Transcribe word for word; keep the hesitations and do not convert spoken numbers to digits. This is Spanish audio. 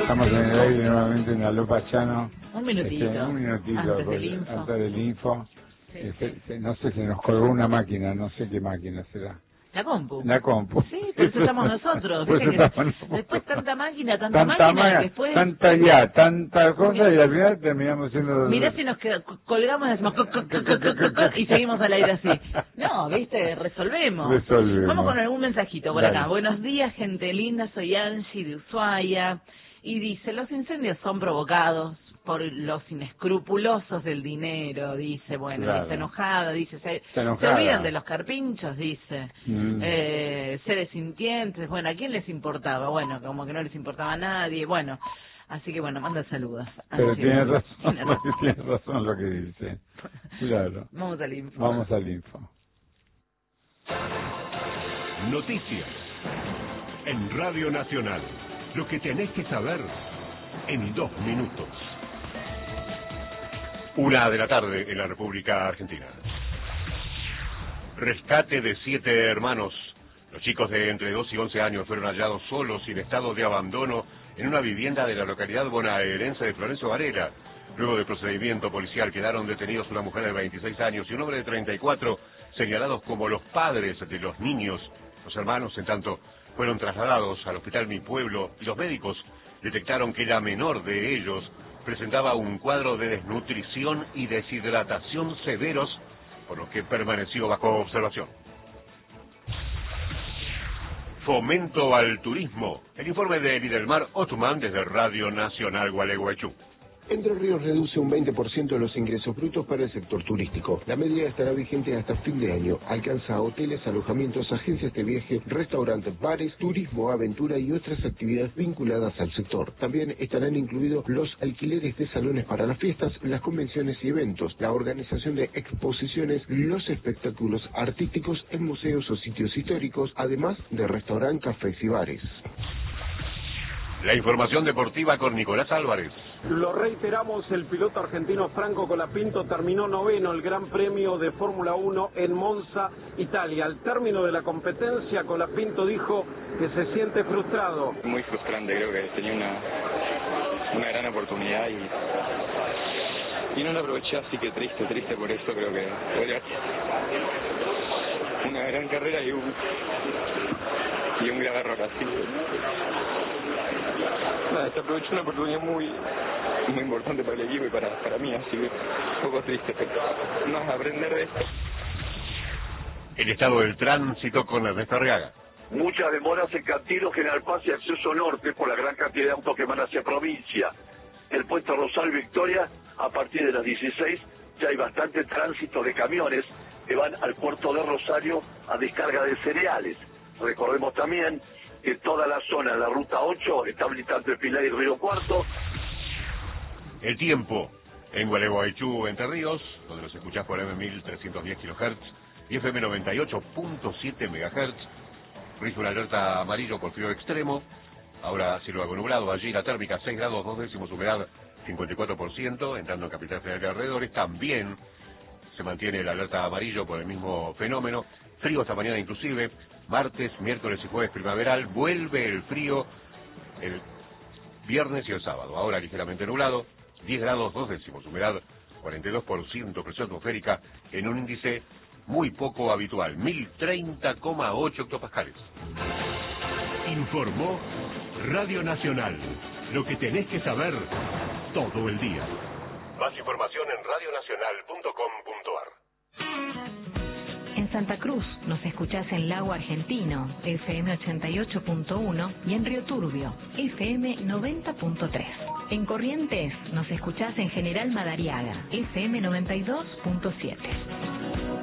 Estamos en el aire nuevamente en Aló Pachano. Un minutito. Este, un minutito antes porque, del info. antes del info. Sí. Este, se- no sé, se nos colgó una máquina, no sé qué máquina será. La compu. La compu. Sí, por eso estamos nosotros. Por Viste eso que estamos nosotros. después tanta máquina, tanta, Tanta máquina, ma- que después... tanta ya, tanta cosa y al final terminamos siendo... Mirá si nos queda- colgamos y decimos, co- co- co- co- co- co- co- y seguimos al aire así. No, viste, resolvemos. Resolvemos. Vamos con algún mensajito por Dale. acá. Buenos días, gente linda, soy Angie de Ushuaia. Y dice, los incendios son provocados por los inescrupulosos del dinero, dice, bueno, Claro. está enojada, dice, se, Está se enojada. olvidan de los carpinchos, dice, Mm. eh, seres sintientes, bueno, ¿a quién les importaba? Bueno, como que no les importaba a nadie, bueno, así que bueno, manda saludos. Pero Así, tiene razón, tiene razón. tiene razón lo que dice. Claro. Vamos al info. Vamos al info. Noticias en Radio Nacional. Lo que tenés que saber en dos minutos. Una de la tarde en la República Argentina. Rescate de siete hermanos. Los chicos de entre dos y once años fueron hallados solos y en estado de abandono en una vivienda de la localidad bonaerense de Florencio Varela. Luego del procedimiento policial quedaron detenidos una mujer de veintiséis años y un hombre de treinta y cuatro, señalados como los padres de los niños. Los hermanos, en tanto, fueron trasladados al hospital Mi Pueblo y los médicos detectaron que la menor de ellos presentaba un cuadro de desnutrición y deshidratación severos, por lo que permaneció bajo observación. Fomento al turismo. El informe de Lidelmar Othman desde Radio Nacional Gualeguaychú. Entre Ríos reduce un veinte por ciento de los ingresos brutos para el sector turístico. La medida estará vigente hasta fin de año. Alcanza a hoteles, alojamientos, agencias de viaje, restaurantes, bares, turismo, aventura y otras actividades vinculadas al sector. También estarán incluidos los alquileres de salones para las fiestas, las convenciones y eventos, la organización de exposiciones, los espectáculos artísticos en museos o sitios históricos, además de restaurantes, cafés y bares. La información deportiva con Nicolás Álvarez. Lo reiteramos, el piloto argentino Franco Colapinto terminó noveno el Gran Premio de Fórmula uno en Monza, Italia. Al término de la competencia, Colapinto dijo que se siente frustrado. Muy frustrante, creo que tenía una, una gran oportunidad y, y no la aproveché, así que triste, triste por eso. Creo que podría una gran carrera y un, y un grave error, así que... Nada, se aprovechó una oportunidad muy muy importante para el equipo y para, para mí, así que un poco triste, pero no aprender de esto. El estado del tránsito con Ernesto Arriaga. Muchas demoras en Cantilo, General Paz y Acceso Norte por la gran cantidad de autos que van hacia provincia. El puente Rosal Victoria, a partir de las dieciséis, ya hay bastante tránsito de camiones que van al puerto de Rosario a descarga de cereales. Recordemos también que toda la zona de la ruta ocho está habilitando el Pilar y Río Cuarto. El tiempo en Gualeguaychú, Entre Ríos, donde nos escuchás por M mil trescientos diez kilohertz y F M noventa y ocho punto siete megahertz. Rige una alerta amarillo por frío extremo. Ahora cielo algo nublado. Allí la térmica seis grados dos décimos, humedad cincuenta y cuatro por ciento. Entrando en Capital Federal de alrededores. También se mantiene la alerta amarillo por el mismo fenómeno. Frío esta mañana inclusive. Martes, miércoles y jueves primaveral. Vuelve el frío el viernes y el sábado. Ahora ligeramente nublado. diez grados dos décimos, humedad cuarenta y dos por ciento, presión atmosférica en un índice muy poco habitual, mil treinta coma ocho hectopascales. Informó Radio Nacional. Lo que tenés que saber todo el día. Más información en radio nacional punto com punto ar. En Santa Cruz nos escuchás en Lago Argentino, F M ochenta y ocho punto uno, y en Río Turbio, F M noventa punto tres. En Corrientes nos escuchás en General Madariaga, F M noventa y dos punto siete.